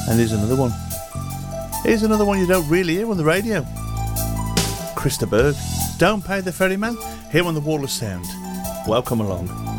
And here's another one. Here's another one you don't really hear on the radio. Krista Berg, Don't Pay the Ferryman, here on the Wall of Sound. Welcome along.